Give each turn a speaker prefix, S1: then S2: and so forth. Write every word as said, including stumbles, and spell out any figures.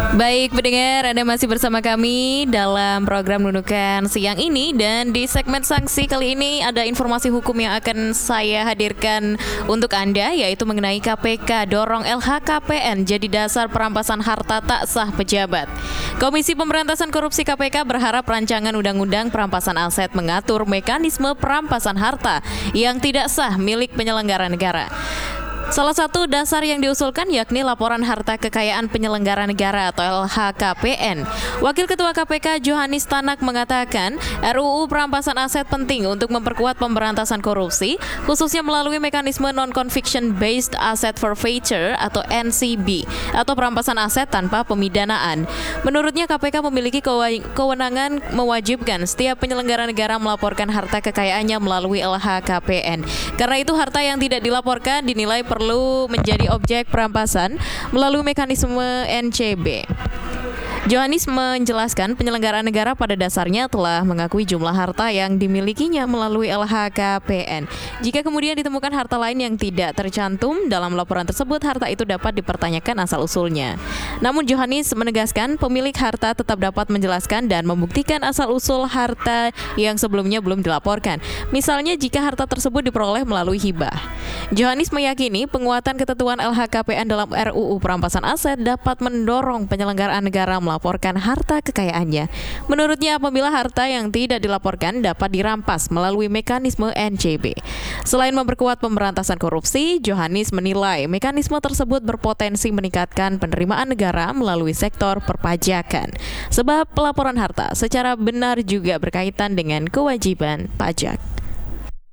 S1: Baik pendengar, Anda masih bersama kami dalam program Nunukan siang ini. Dan di segmen sanksi kali ini ada informasi hukum yang akan saya hadirkan untuk Anda, yaitu mengenai K P K dorong L H K P N jadi dasar perampasan harta tak sah pejabat. Komisi Pemberantasan Korupsi K P K berharap rancangan undang-undang perampasan aset mengatur mekanisme perampasan harta yang tidak sah milik penyelenggara negara. Salah satu dasar yang diusulkan yakni laporan harta kekayaan penyelenggara negara atau L H K P N. Wakil Ketua K P K Johanis Tanak mengatakan R U U perampasan aset penting untuk memperkuat pemberantasan korupsi, khususnya melalui mekanisme non-conviction based asset forfeiture atau N C B atau perampasan aset tanpa pemidanaan. Menurutnya K P K memiliki kewenangan mewajibkan setiap penyelenggara negara melaporkan harta kekayaannya melalui L H K P N. Karena itu harta yang tidak dilaporkan dinilai perlu perlu menjadi objek perampasan melalui mekanisme N C B. Johanis menjelaskan penyelenggara negara pada dasarnya telah mengakui jumlah harta yang dimilikinya melalui L H K P N. Jika kemudian ditemukan harta lain yang tidak tercantum dalam laporan tersebut, harta itu dapat dipertanyakan asal-usulnya. Namun Johanis menegaskan pemilik harta tetap dapat menjelaskan dan membuktikan asal-usul harta yang sebelumnya belum dilaporkan. Misalnya jika harta tersebut diperoleh melalui hibah. Johanis meyakini penguatan ketentuan L H K P N dalam R U U perampasan aset dapat mendorong penyelenggaraan negara melaporkan harta kekayaannya. Menurutnya apabila harta yang tidak dilaporkan dapat dirampas melalui mekanisme N C B. Selain memperkuat pemberantasan korupsi, Johanis menilai mekanisme tersebut berpotensi meningkatkan penerimaan negara melalui sektor perpajakan. Sebab pelaporan harta secara benar juga berkaitan dengan kewajiban pajak.